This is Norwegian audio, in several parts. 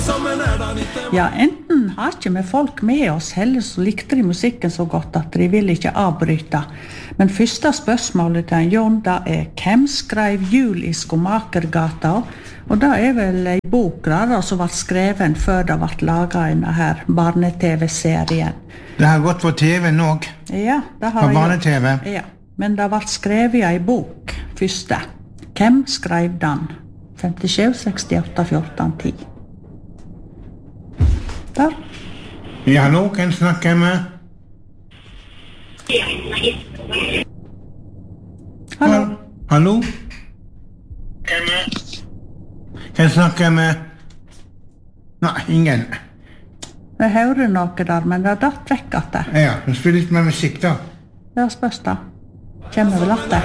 Ja, enten har ikke vi folk med oss, heller så likte de musikken så godt at de vil ikke avbryte. Men første spørsmålet til Jon, da hvem skrev Jul i Skomakergata? Og det vel en bok da, som var skreven før det ble laget en her barne-tv-serien. Det har gått på TV nå. Ja, det har på barne-TV. Ja, men det ble skrevet en bok første. Hvem skrev den? 57, 68, 14, 10. Der. Ja, hallo, hvem snakker jeg med? Hallo. Hallo? Hvem snakker jeg med? Nei, ingen. Jeg hører noe der, men det datt vekk at det. Ja, du spiller litt med musikk da. Det spørs da. Kjenner vel at det.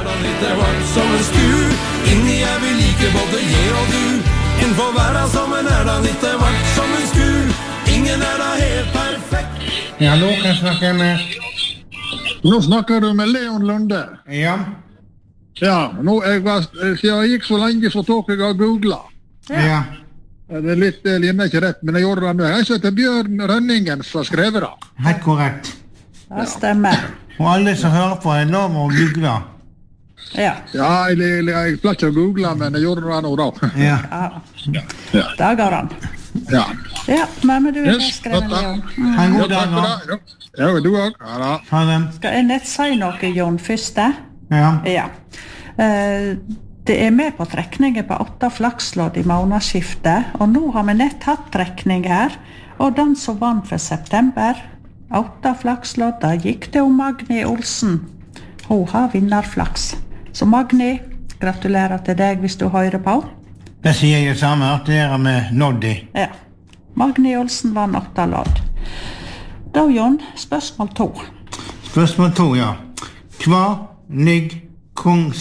Inni vi like både jeg og du. Innenfor verden som da litt vart som en skur. Ingen da helt perfekt. Ja, hallo, hvem snakker jeg med? Nå snakker du med Leon Lunde. Ja. Ja, siden jeg gikk så lenge så tok jeg av googlet. Ja. Det litt limer ikke rett, men jeg gjorde det nå. Jeg heter Bjørn Rønningen som skrev det. Helt korrekt. Det stemmer. Og alle som hører på lov å google. Ja. Ja, jeg pleier ikke å google, men jeg gjorde det nå da. Ja. Ja. Det går an. Ja. Ja, men du skrevet, Leon. Ha en god dag da. Ja, du også. Ja da. Ha det. Skal jeg nett si noe, Jon, første? Ja. Ja. Det med på trekningen på 8 flakslodd i månedsskiftet, og nå har vi nett hatt trekning her, og den som vant for september, 8 flakslodd, da gikk det om Magni Olsen. Hun har vinnerflaks. Så Magni, gratulerer til deg hvis du hører på. Det sier jeg samme, at dere med Noddy. Ja. Magni Olsen vann 8 lodd. Da, Jon, spørsmål 2. Spørsmål 2, ja. Hva ligger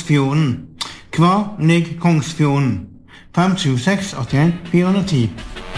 Kongsfjorden? 5, 7, 6, 81, 410.